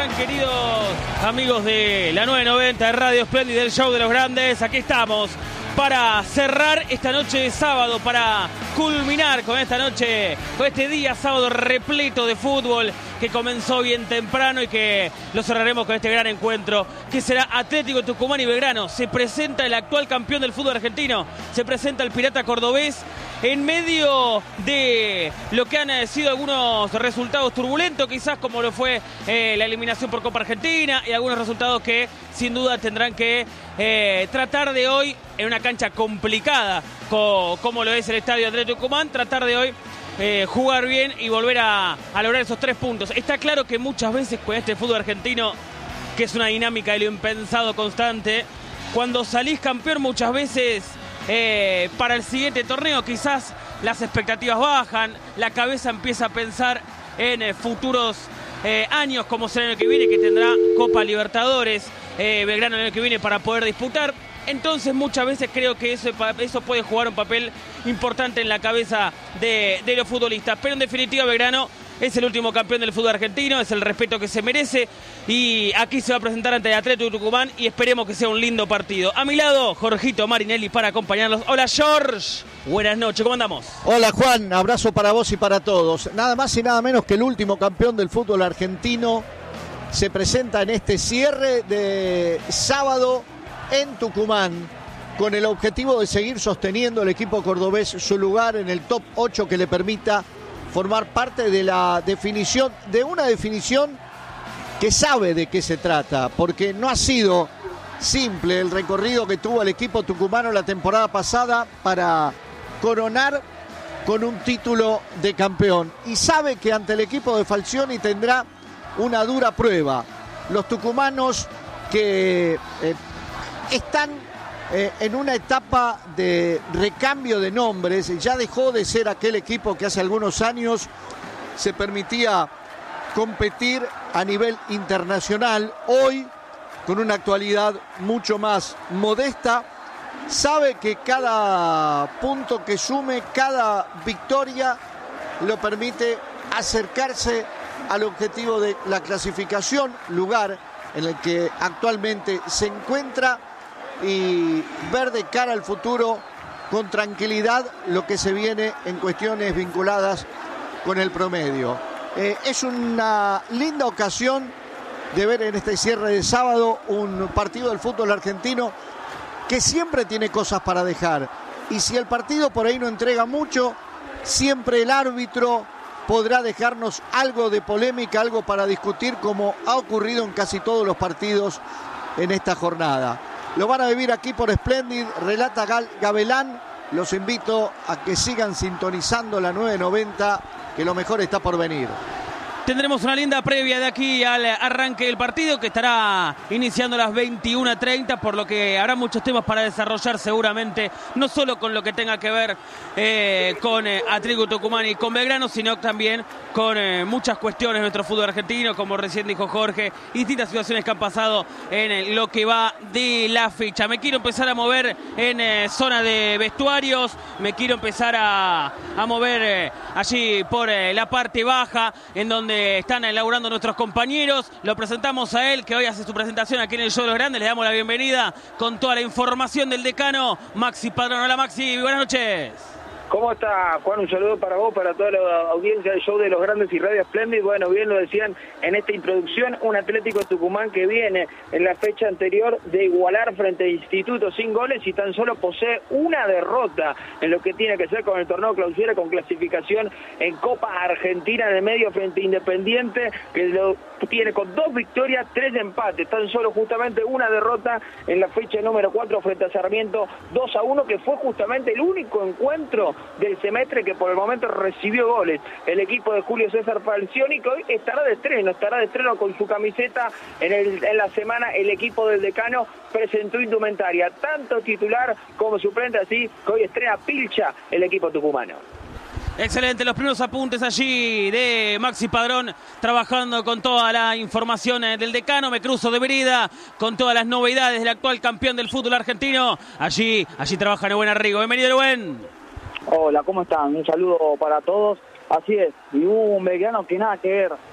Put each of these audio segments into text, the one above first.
están, queridos amigos de la 990 de Radio Splendid, del Show de los Grandes? Aquí estamos para cerrar esta noche de sábado, para culminar con esta noche, con este día sábado repleto de fútbol que comenzó bien temprano y que lo cerraremos con este gran encuentro que será Atlético Tucumán y Belgrano. Se presenta el actual campeón del fútbol argentino, se presenta el Pirata Cordobés en medio de lo que han sido algunos resultados turbulentos, quizás como lo fue la eliminación por Copa Argentina, y algunos resultados que sin duda tendrán que tratar de hoy en una cancha complicada como lo es el Estadio Atlético Tucumán, tratar de hoy jugar bien y volver a lograr esos 3 puntos. Está claro que muchas veces con este fútbol argentino, que es una dinámica de lo impensado constante, cuando salís campeón muchas veces para el siguiente torneo quizás las expectativas bajan, la cabeza empieza a pensar en futuros años como será el año que viene, que tendrá Copa Libertadores, Belgrano el año que viene para poder disputar. Entonces muchas veces creo que eso puede jugar un papel importante en la cabeza de los futbolistas. Pero en definitiva Belgrano es el último campeón del fútbol argentino, es el respeto que se merece y aquí se va a presentar ante el Atlético Tucumán y esperemos que sea un lindo partido. A mi lado, Jorgito Marinelli para acompañarlos. Hola George, buenas noches, ¿cómo andamos? Hola Juan, abrazo para vos y para todos. Nada más y nada menos que el último campeón del fútbol argentino se presenta en este cierre de sábado en Tucumán, con el objetivo de seguir sosteniendo el equipo cordobés su lugar en el top 8 que le permita formar parte de la definición, de una definición que sabe de qué se trata, porque no ha sido simple el recorrido que tuvo el equipo tucumano la temporada pasada para coronar con un título de campeón, y sabe que ante el equipo de Falcioni tendrá una dura prueba. Los tucumanos que están en una etapa de recambio de nombres, ya dejó de ser aquel equipo que hace algunos años se permitía competir a nivel internacional. Hoy, con una actualidad mucho más modesta, sabe que cada punto que sume, cada victoria, lo permite acercarse al objetivo de la clasificación, lugar en el que actualmente se encuentra, y ver de cara al futuro con tranquilidad lo que se viene en cuestiones vinculadas con el promedio. Es una linda ocasión de ver en este cierre de sábado un partido del fútbol argentino que siempre tiene cosas para dejar, y si el partido por ahí no entrega mucho, siempre el árbitro podrá dejarnos algo de polémica, algo para discutir, como ha ocurrido en casi todos los partidos en esta jornada. Lo van a vivir aquí por Splendid, relata Gavelán. Los invito a que sigan sintonizando la 990, que lo mejor está por venir. Tendremos una linda previa de aquí al arranque del partido, que estará iniciando a las 21:30, por lo que habrá muchos temas para desarrollar seguramente, no solo con lo que tenga que ver con Atlético Tucumán y con Belgrano, sino también con muchas cuestiones de nuestro fútbol argentino, como recién dijo Jorge, y distintas situaciones que han pasado en lo que va de la fecha. Me quiero empezar a mover en zona de vestuarios, me quiero empezar a mover allí por la parte baja, en donde están elaborando nuestros compañeros. Lo presentamos a él, que hoy hace su presentación aquí en el Show de los Grandes. Le damos la bienvenida con toda la información del decano, Maxi Padrón. Hola Maxi, buenas noches. ¿Cómo está, Juan? Un saludo para vos, para toda la audiencia del Show de los Grandes y Radio Splendid. Bueno, bien lo decían en esta introducción, un Atlético Tucumán que viene en la fecha anterior de igualar frente a Instituto sin goles y tan solo posee una derrota en lo que tiene que ver con el torneo clausura, con clasificación en Copa Argentina de medio frente a Independiente, que lo tiene con 2 victorias, 3 empates, tan solo justamente una derrota en la fecha número 4 frente a Sarmiento 2-1, que fue justamente el único encuentro del semestre que por el momento recibió goles. El equipo de Julio César Falcioni, que hoy estará de estreno con su camiseta en la semana. El equipo del decano presentó indumentaria, tanto titular como suplente, así que hoy estrena pilcha el equipo tucumano. Excelente, los primeros apuntes allí de Maxi Padrón, trabajando con toda la información del decano. Me cruzo de vereda con todas las novedades del actual campeón del fútbol argentino. Allí trabaja Nehuen Arrigo. Bienvenido, Nehuen. Hola, ¿cómo están? Un saludo para todos. Así es, y hubo un Belgrano que nada que ver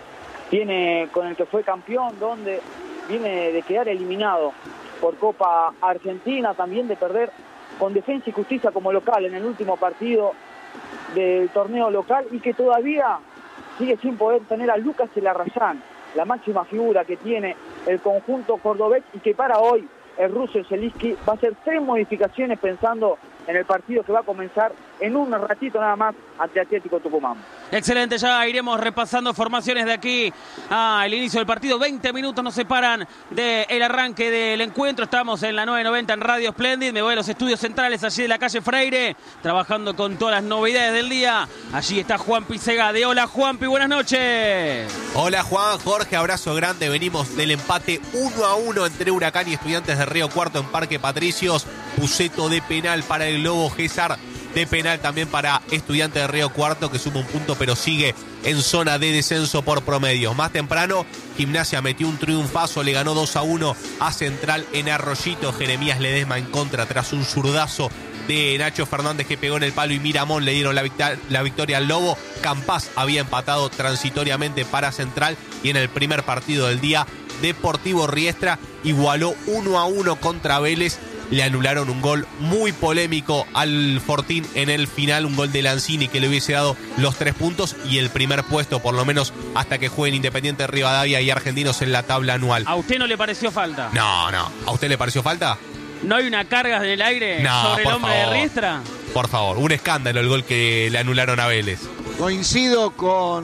con el que fue campeón, donde viene de quedar eliminado por Copa Argentina, también de perder con Defensa y Justicia como local en el último partido del torneo local, y que todavía sigue sin poder tener a Lucas Elarrayán, la máxima figura que tiene el conjunto cordobés, y que para hoy el ruso Zielinski va a hacer 3 modificaciones pensando en el partido que va a comenzar en un ratito nada más ante Atlético Tucumán. Excelente, ya iremos repasando formaciones de aquí al inicio del partido. 20 minutos nos separan del arranque del encuentro. Estamos en la 990 en Radio Splendid. Me voy a los estudios centrales allí de la calle Freire, trabajando con todas las novedades del día. Allí está Juanpi Segade. Hola Juanpi, buenas noches. Hola Juan, Jorge, abrazo grande. Venimos del empate 1-1 entre Huracán y Estudiantes de Río Cuarto en Parque Patricios. Puceto de penal para el Lobo, Gésar de penal también para Estudiantes de Río Cuarto, que suma un punto pero sigue en zona de descenso por promedios. Más temprano, Gimnasia metió un triunfazo, le ganó 2-1 a Central en Arroyito. Jeremías Ledesma en contra tras un zurdazo de Nacho Fernández que pegó en el palo, y Miramón le dieron la victoria al Lobo. Campás había empatado transitoriamente para Central, y en el primer partido del día, Deportivo Riestra igualó 1-1 contra Vélez. Le anularon un gol muy polémico al Fortín en el final, un gol de Lanzini que le hubiese dado los 3 puntos y el primer puesto, por lo menos hasta que jueguen Independiente Rivadavia y Argentinos en la tabla anual. ¿A usted no le pareció falta? No. ¿A usted le pareció falta? ¿No hay una carga en el aire sobre el hombre de Riestra? Por favor, un escándalo el gol que le anularon a Vélez. Coincido con...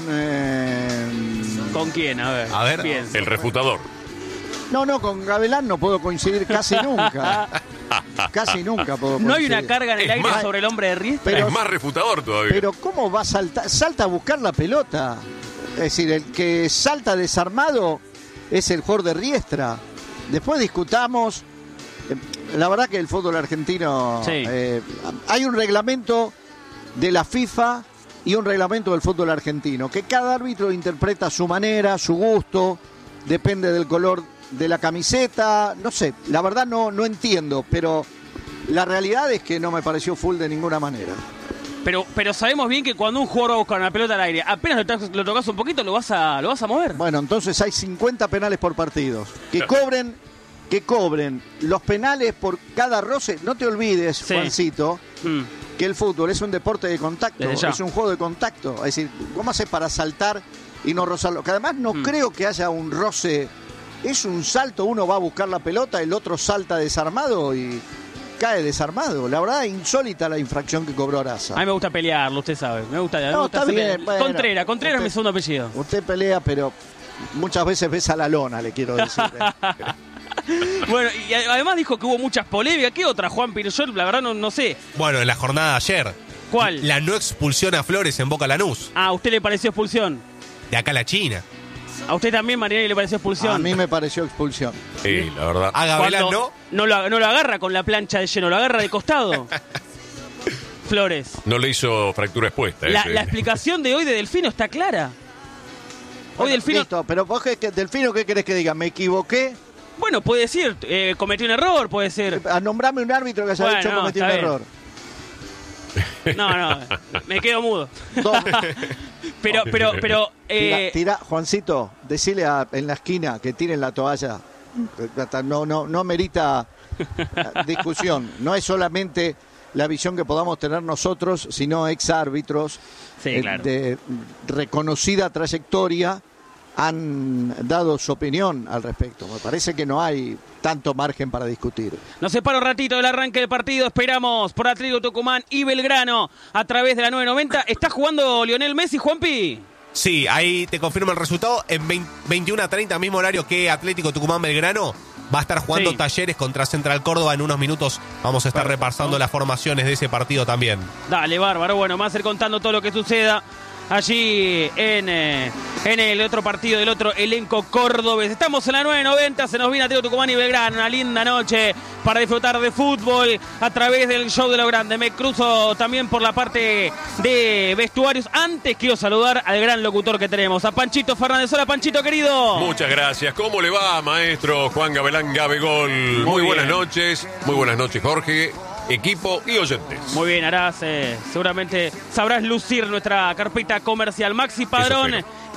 ¿Con quién? A ver. Pienso. El refutador. No, con Gavilán no puedo coincidir casi nunca. Casi nunca puedo coincidir. ¿No hay una carga en el aire sobre el hombre de Riestra? Es más refutador todavía. Pero ¿cómo va a saltar? Salta a buscar la pelota. Es decir, el que salta desarmado es el jugador de Riestra. Después discutamos. La verdad que el fútbol argentino... Sí. Hay un reglamento de la FIFA y un reglamento del fútbol argentino, que cada árbitro interpreta a su manera, su gusto, depende del color de la camiseta, no sé, la verdad no entiendo, pero la realidad es que no me pareció full de ninguna manera. Pero sabemos bien que cuando un jugador va a buscar una pelota al aire, apenas lo tocas un poquito, lo vas a mover. Bueno, entonces hay 50 penales por partidos. Que cobren los penales por cada roce. No te olvides, sí, Juancito, que el fútbol es un deporte de contacto, es un juego de contacto. Es decir, ¿cómo haces para saltar y no rozarlo? Que además no creo que haya un roce. Es un salto, uno va a buscar la pelota, el otro salta desarmado y cae desarmado. La verdad, insólita la infracción que cobró Araza. A mí me gusta pelearlo, usted sabe. Me gusta está bien. Bueno, Contreras es mi segundo apellido. Usted pelea, pero muchas veces besa la lona, le quiero decir. Bueno, y además dijo que hubo muchas polémicas. ¿Qué otra, Juan Pino? Yo la verdad no sé. Bueno, en la jornada de ayer. ¿Cuál? La no expulsión a Flores en Boca Lanús. ¿A usted le pareció expulsión? De acá a la China. ¿A usted también, Mariani, le pareció expulsión? A mí me pareció expulsión. Sí, la verdad. A Gavilán no lo agarra con la plancha de lleno, lo agarra de costado. Flores. No le hizo fractura expuesta. La explicación de hoy de Delfino está clara. Hoy Delfino... Listo, pero vos, Delfino, ¿qué querés que diga? ¿Me equivoqué? Bueno, puede decir, cometí un error, puede ser. Nombrame un árbitro que haya dicho cometí un error. No, me quedo mudo. pero tira, Juancito, decile en la esquina que tiren la toalla. No merita discusión. No es solamente la visión que podamos tener nosotros, sino ex árbitros claro, de reconocida trayectoria han dado su opinión al respecto. Me parece que no hay tanto margen para discutir. Nos separa un ratito del arranque del partido. Esperamos por Atlético Tucumán y Belgrano a través de la 990. ¿Está jugando Lionel Messi, Juanpi? Sí, ahí te confirmo el resultado. En 21:30, mismo horario que Atlético Tucumán Belgrano, va a estar jugando Talleres contra Central Córdoba. En unos minutos vamos a estar repasando las formaciones de ese partido también. Dale, bárbaro. Bueno, más a ir contando todo lo que suceda allí en el otro partido del otro elenco cordobés. Estamos en la 990, se nos viene Atlético Tucumán y Belgrano. Una linda noche para disfrutar de fútbol a través del show de lo grande. Me cruzo también por la parte de vestuarios. Antes quiero saludar al gran locutor que tenemos, a Panchito Fernández. Hola, Panchito, querido. Muchas gracias. ¿Cómo le va, maestro Juan Gavilán Gabegol? Muy buenas noches. Muy buenas noches, Jorge, equipo y oyentes. Muy bien, Araz, seguramente sabrás lucir nuestra carpeta comercial. Maxi Padrón,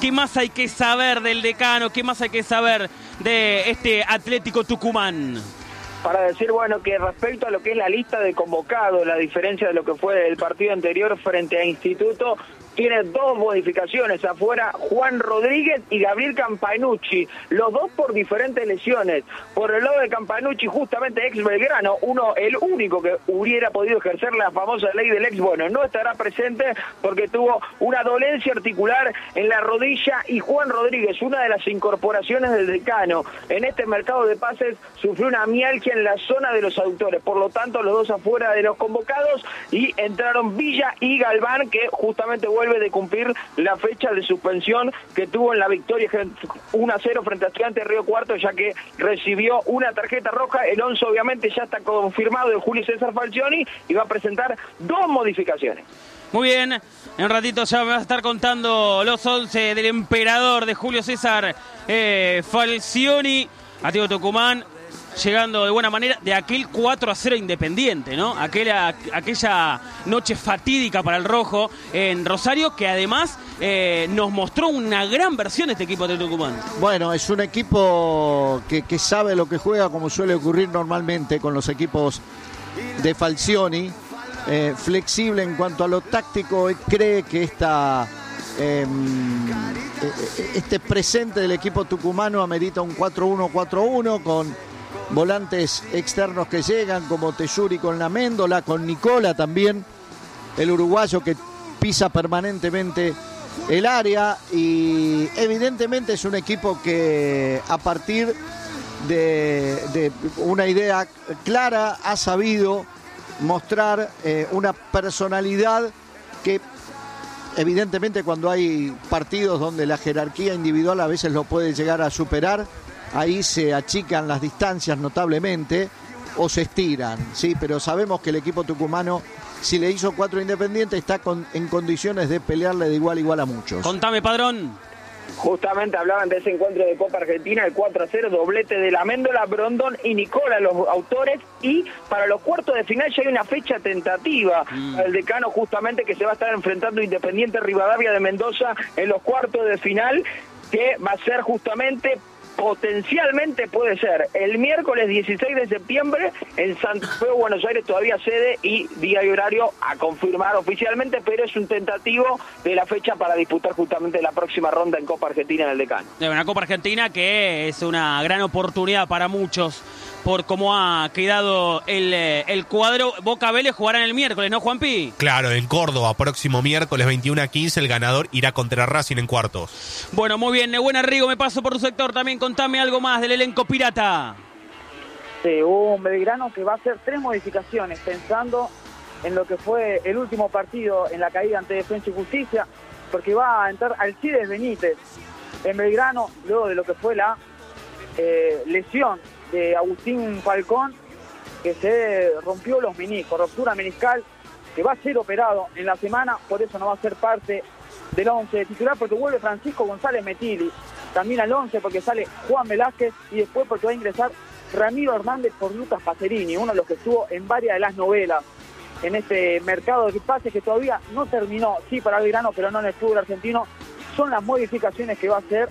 ¿Qué más hay que saber del Decano? ¿Qué más hay que saber de este Atlético Tucumán? Para decir, bueno, que respecto a lo que es la lista de convocados, la diferencia de lo que fue el partido anterior frente a Instituto, tiene 2 modificaciones afuera, Juan Rodríguez y Gabriel Campanucci, los dos por diferentes lesiones. Por el lado de Campanucci, justamente ex Belgrano, el único que hubiera podido ejercer la famosa ley del ex, bueno, no estará presente porque tuvo una dolencia articular en la rodilla, y Juan Rodríguez, una de las incorporaciones del Decano, en este mercado de pases sufrió una mialgia en la zona de los aductores, por lo tanto los dos afuera de los convocados, y entraron Villa y Galván, que justamente vuelve de cumplir la fecha de suspensión que tuvo en la victoria 1-0 frente a Estudiantes de Río Cuarto, ya que recibió una tarjeta roja. El 11 obviamente ya está confirmado de Julio César Falcioni y va a presentar 2 modificaciones. Muy bien, en un ratito ya me vas a estar contando los 11 del emperador de Julio César Falcioni, Atlético Tucumán, llegando de buena manera de aquel 4-0 Independiente, ¿no? Aquella noche fatídica para el rojo en Rosario, que además nos mostró una gran versión de este equipo de Tucumán. Bueno, es un equipo que sabe lo que juega, como suele ocurrir normalmente con los equipos de Falcioni, flexible en cuanto a lo táctico, y cree que este presente del equipo tucumano amerita un 4-1-4-1 con volantes externos que llegan, como Teyuri con la Méndola, con Nicola también, el uruguayo que pisa permanentemente el área, y evidentemente es un equipo que a partir de una idea clara ha sabido mostrar una personalidad que evidentemente cuando hay partidos donde la jerarquía individual a veces lo puede llegar a superar, ahí se achican las distancias notablemente o se estiran, sí, pero sabemos que el equipo tucumano, si le hizo 4 Independiente, está en condiciones de pelearle de igual a igual a muchos. Contame, Padrón. Justamente hablaban de ese encuentro de Copa Argentina, el 4-0, doblete de la Méndola, Brondón y Nicola, los autores, y para los cuartos de final ya hay una fecha tentativa al Decano, justamente, que se va a estar enfrentando Independiente Rivadavia de Mendoza en los cuartos de final, que va a ser justamente, potencialmente puede ser el miércoles 16 de septiembre en Santa Fe, Buenos Aires, todavía sede y día y horario a confirmar oficialmente, pero es un tentativo de la fecha para disputar justamente la próxima ronda en Copa Argentina en el Decano. Una Copa Argentina que es una gran oportunidad para muchos por cómo ha quedado el cuadro. Boca Vélez jugarán el miércoles, ¿no, Juanpi? Claro, en Córdoba, próximo miércoles 21-15, el ganador irá contra Racing en cuartos. Bueno, muy bien, Buen Arrigo, me paso por tu sector también, contame algo más del elenco pirata. Sí, hubo un Belgrano que va a hacer 3 modificaciones, pensando en lo que fue el último partido en la caída ante Defensa y Justicia, porque va a entrar Alcides Benítez en Belgrano, luego de lo que fue la lesión de Agustín Falcón, que se rompió los meniscos, ruptura meniscal, que va a ser operado en la semana, por eso no va a ser parte del 11 titular, porque vuelve Francisco González Metili también al 11, porque sale Juan Velázquez, y después porque va a ingresar Ramiro Hernández por Lucas Pacerini, uno de los que estuvo en varias de las novelas en este mercado de pases que todavía no terminó, sí para Belgrano, pero no en el fútbol argentino. Son las modificaciones que va a hacer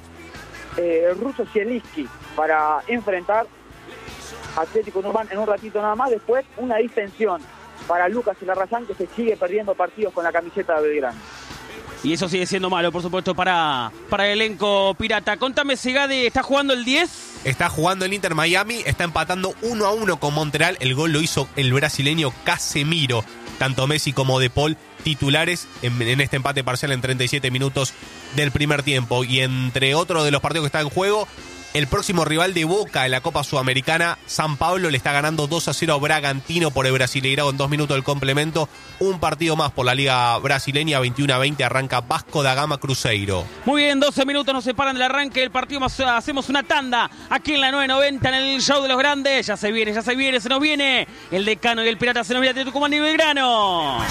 el ruso Zielinski para enfrentar Atlético Tucumán en un ratito nada más. Después una distensión para Lucas Larrazán, que se sigue perdiendo partidos con la camiseta de Belgrano. Y eso sigue siendo malo, por supuesto, para el elenco pirata. Contame, Segade, ¿está jugando el 10? Está jugando el Inter Miami, está empatando 1-1 con Montreal. El gol lo hizo el brasileño Casemiro. Tanto Messi como De Paul titulares en este empate parcial en 37 minutos del primer tiempo. Y entre otros de los partidos que están en juego, el próximo rival de Boca en la Copa Sudamericana, San Pablo, le está ganando 2-0 a Bragantino por el Brasileirao en 2 minutos del complemento. Un partido más por la Liga Brasileña, 21-20, arranca Vasco da Gama Cruzeiro. Muy bien, 12 minutos nos separan del arranque del partido. Hacemos una tanda aquí en la 990 en el show de los grandes. Ya se viene, se nos viene el Decano y el Pirata, se nos viene de Tucumán y Belgrano.